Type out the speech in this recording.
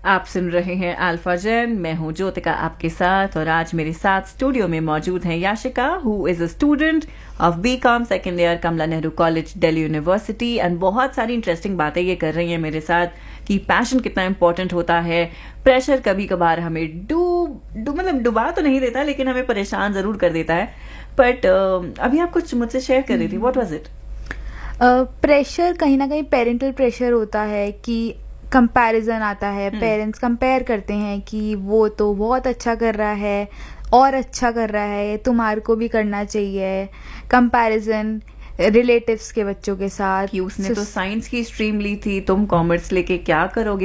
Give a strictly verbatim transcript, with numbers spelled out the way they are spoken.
आप सुन रहे हैं अल्फा जेन। मैं हूं ज्योतिका आपके साथ और आज मेरे साथ स्टूडियो में मौजूद हैं Yashika, who is a student of B com second year, Kamala Nehru college, Delhi university. And बहुत सारी इंटरेस्टिंग बातें ये कर रही हैं मेरे साथ कि पैशन कितना इंपॉर्टेंट होता है। प्रेशर कभी कभार हमें डूब डूब मतलब डुबा तो नहीं देता, लेकिन हमें परेशान जरूर कर देता है। बट uh, अभी आप कुछ मुझसे शेयर कर रही थी, व्हाट वाज इट? प्रेशर कहीं ना कहीं पेरेंटल प्रेशर होता है कि कंपैरिजन आता है। पेरेंट्स कंपेयर करते हैं कि वो तो बहुत अच्छा कर रहा है और अच्छा कर रहा है, तुम्हारे को भी करना चाहिए। कंपैरिजन रिलेटिव्स के बच्चों के साथ कि उसने तो साइंस की स्ट्रीम ली थी, तुम कॉमर्स लेके क्या करोगे।